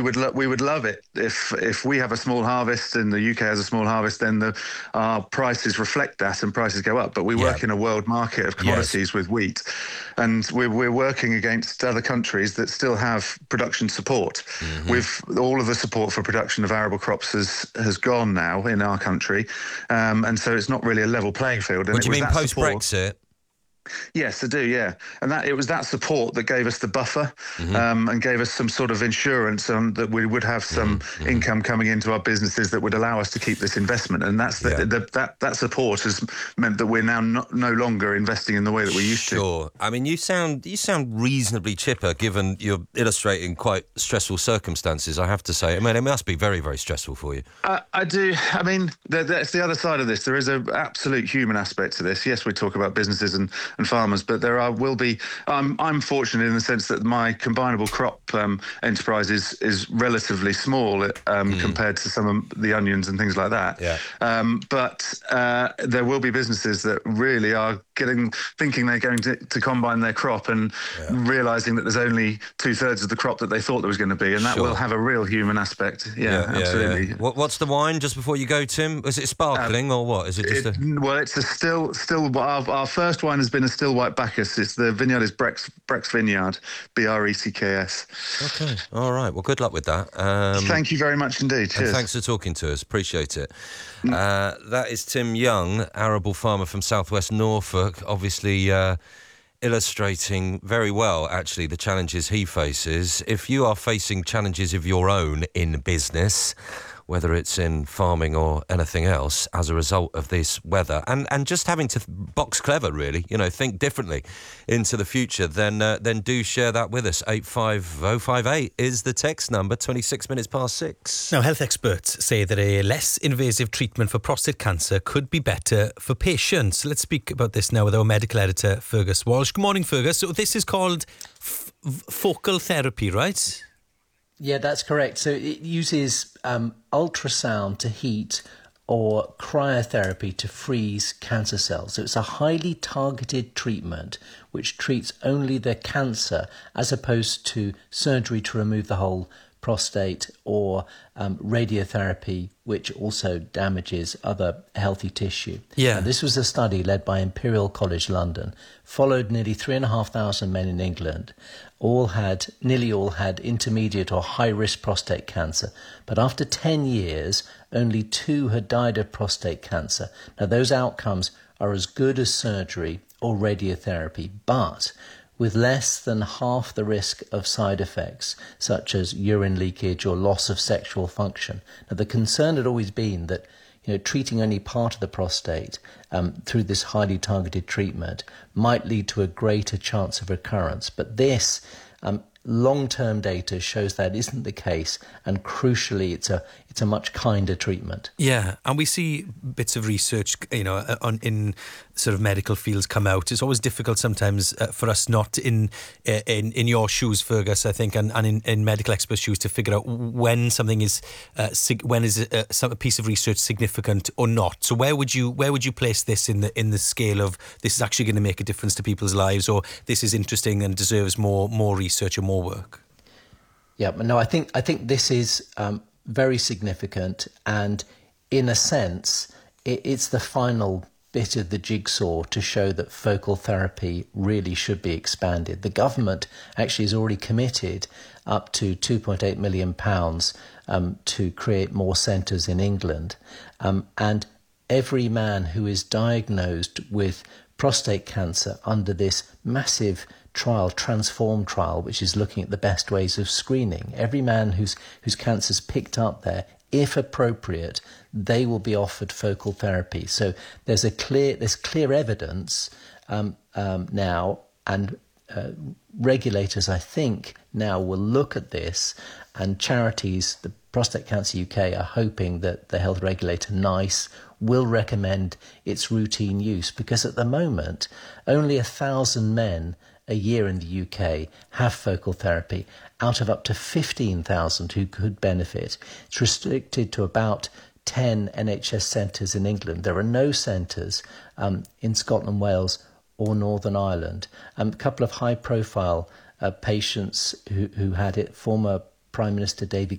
we would love it if we have a small harvest and the UK has a small harvest, then our prices reflect that and prices go up. But we work in a world market of commodities with wheat, and we're working against other countries that still have production support. With all of the support for production of arable crops has gone now in our country, and so it's not really a level playing field. And What do you mean post-Brexit? Yes, I do, yeah. And it was that support that gave us the buffer and gave us some sort of insurance that we would have some income coming into our businesses that would allow us to keep this investment. And that's that support has meant that we're now no longer investing in the way that we used to. Sure. I mean, you sound reasonably chipper, given you're illustrating quite stressful circumstances, I have to say. I mean, it must be very, very stressful for you. I do. I mean, that's the other side of this. There is an absolute human aspect to this. Yes, we talk about businesses and farmers, but will be. I'm fortunate in the sense that my combinable crop enterprise is relatively small compared to some of the onions and things like that. Yeah. But there will be businesses that really are thinking they're going to combine their crop and realising that there's only 2/3 of the crop that they thought there was going to be, and that will have a real human aspect. Yeah, absolutely. Yeah. What's the wine just before you go, Tim? Is it sparkling or what? Is it just Well, it's a still. Our first wine has been a still white Bacchus. It's the vineyard is Breck's Vineyard, BRECKS. Okay, all right. Well, good luck with that. Thank you very much indeed. Cheers. Thanks for talking to us. Appreciate it. That is Tim Young, arable farmer from southwest Norfolk, obviously illustrating very well, actually, the challenges he faces. If you are facing challenges of your own in business, whether it's in farming or anything else, as a result of this weather, and just having to box clever, really, think differently into the future, then do share that with us. 85058 is the text number, 26 minutes past 6. Now, health experts say that a less invasive treatment for prostate cancer could be better for patients. Let's speak about this now with our medical editor, Fergus Walsh. Good morning, Fergus. So this is called focal therapy, right? Yeah, that's correct. So it uses ultrasound to heat or cryotherapy to freeze cancer cells. So it's a highly targeted treatment which treats only the cancer as opposed to surgery to remove the whole prostate or radiotherapy, which also damages other healthy tissue. Yeah. This was a study led by Imperial College London, followed nearly 3,500 men in England. Nearly all had intermediate or high-risk prostate cancer. But after 10 years, only 2 had died of prostate cancer. Now, those outcomes are as good as surgery or radiotherapy, but with less than half the risk of side effects, such as urine leakage or loss of sexual function. Now, the concern had always been that treating only part of the prostate through this highly targeted treatment might lead to a greater chance of recurrence. But this long-term data shows that isn't the case, and crucially, it's a much kinder treatment. Yeah, and we see bits of research, in sort of medical fields come out. It's always difficult sometimes for us not in your shoes, Fergus, I think, and in medical experts' shoes to figure out when something is a piece of research significant or not. So where would you place this in the scale of this is actually going to make a difference to people's lives, or this is interesting and deserves more research or more work? Yeah, but no, I think this is very significant, and in a sense, it's the final bit of the jigsaw to show that focal therapy really should be expanded. The government actually has already committed up to £2.8 million to create more centres in England, and every man who is diagnosed with prostate cancer under this massive trial, Transform trial, which is looking at the best ways of screening. Every man whose cancer's picked up there, if appropriate, they will be offered focal therapy. So there's clear evidence now, and regulators, I think, now will look at this, and charities, the Prostate Cancer UK, are hoping that the health regulator, NICE, will recommend its routine use, because at the moment, only 1,000 men a year in the UK have focal therapy out of up to 15,000 who could benefit. It's restricted to about 10 NHS centres in England. There are no centres in Scotland, Wales or Northern Ireland. A couple of high-profile patients who had it, former Prime Minister David